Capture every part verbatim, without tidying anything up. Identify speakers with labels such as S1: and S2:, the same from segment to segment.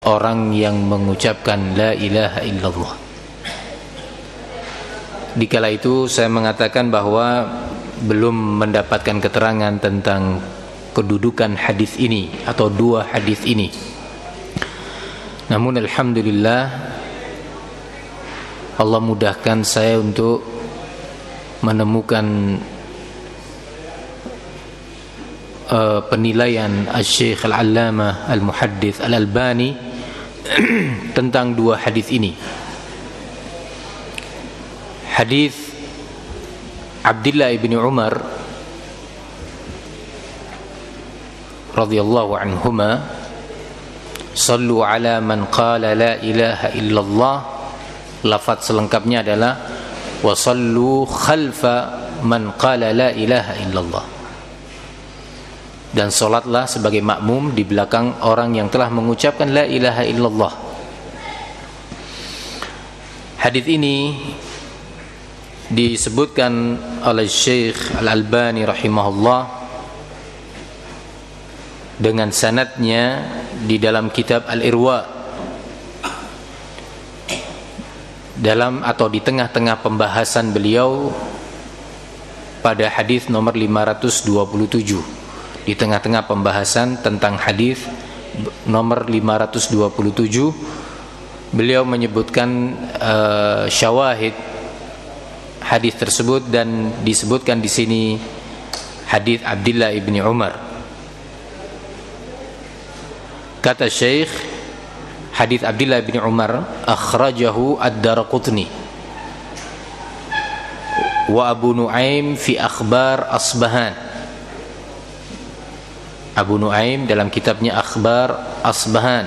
S1: orang yang mengucapkan la ilaha illallah. Dikala itu saya mengatakan bahwa belum mendapatkan keterangan tentang kedudukan hadis ini atau dua hadis ini. Namun alhamdulillah Allah mudahkan saya untuk menemukan uh, penilaian Al-Syekh Al-Allamah Al-Muhaddits Al-Albani tentang dua hadis ini. Hadis Abdullah bin Umar radhiyallahu anhuma, "Shallu ala man qala la ilaha illallah." Lafaz selengkapnya adalah wa sallu khalfa man qala la ilaha illallah. Dan solatlah sebagai makmum di belakang orang yang telah mengucapkan la ilaha illallah. Hadis ini disebutkan oleh Syekh Al-Albani rahimahullah dengan sanadnya di dalam kitab Al-Irwa, dalam atau di tengah-tengah pembahasan beliau pada hadis nomor lima ratus dua puluh tujuh. Di tengah-tengah pembahasan tentang hadis nomor lima ratus dua puluh tujuh, beliau menyebutkan uh, syawahid hadis tersebut, dan disebutkan di sini hadis Abdullah bin Umar. Kata Syekh, hadis Abdullah bin Umar akhrajahu Ad-Daraqutni wa Abu Nuaim fi akhbar Asbahan. Abu Nuaim dalam kitabnya Akhbar Asbahan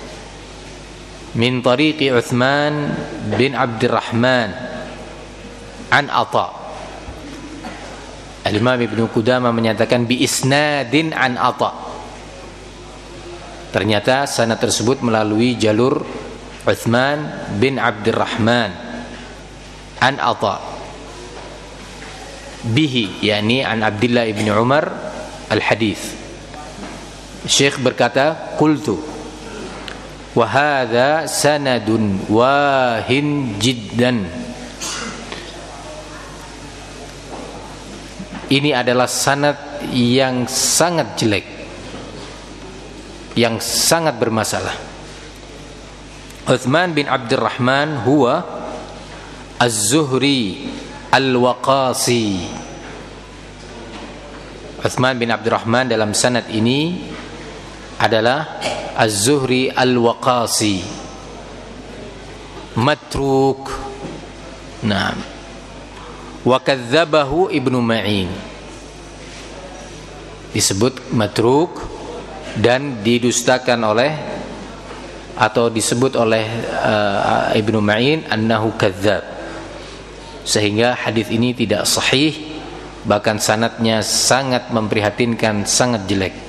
S1: min tariqi Uthman bin Abdurrahman an Atha. Al-Imam Ibnu Qudamah menyatakan bi isnadin an Atha. Ternyata sanad tersebut melalui jalur Uthman bin Abdurrahman an Atha bihi, yakni an Abdullah bin Umar al-hadis. Syekh berkata, qultu wa hadha sanadun wahin jiddan. Ini adalah sanad yang sangat jelek, yang sangat bermasalah. Uthman bin Abdurrahman huwa Az-Zuhri Al-Waqasi. Uthman bin Abdurrahman dalam sanad ini adalah Az-Zuhri Al-Waqasi, matruk. Naam. Wa kadzdzabahu Ibnu Ma'in. Disebut matruk dan didustakan oleh atau disebut oleh uh, Ibnu Ma'in annahu kadzdzab, sehingga hadis ini tidak sahih, bahkan sanadnya sangat memprihatinkan, sangat jelek.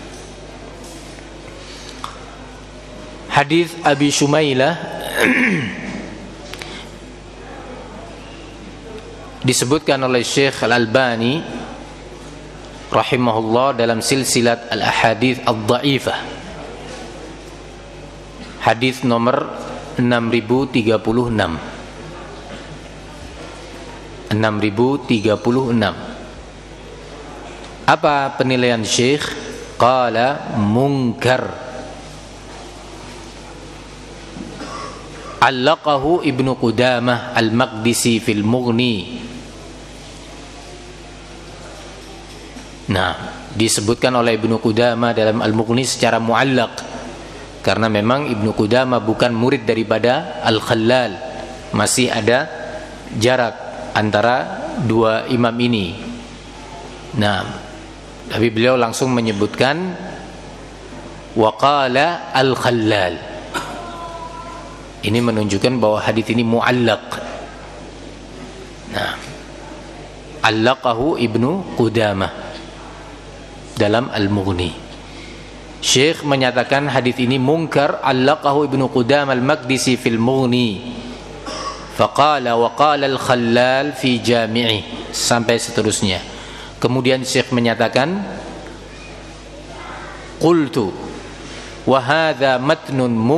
S1: Hadis Abi Shumailah disebutkan oleh Syekh Al-Albani rahimahullah dalam silsilat Al-Ahadits Ad-Dha'ifah, hadis nomor enam ribu tiga puluh enam. enam ribu tiga puluh enam. Apa penilaian Syekh? Qala munkar. Allaqahu Ibnu Qudamah Al-Maqdisi fil Mughni. Nah, disebutkan oleh Ibnu Qudamah dalam Al-Mughni secara muallaq, karena memang Ibnu Qudamah bukan murid daripada Al-Khallal. Masih ada jarak antara dua imam ini. Nah, tapi beliau langsung menyebutkan waqala Al-Khallal. Ini menunjukkan bahwa hadis ini muallaq. Nah, allaqahu Ibnu Qudamah dalam Al-Mughni. Syekh menyatakan hadis ini munkar, allaqahu Ibnu Qudamah Al-Maqdisi fil Mughni. Faqala wa qala Al-Khallal fi Jami'i, sampai seterusnya. Kemudian Syekh menyatakan, qultu wa hadza matnun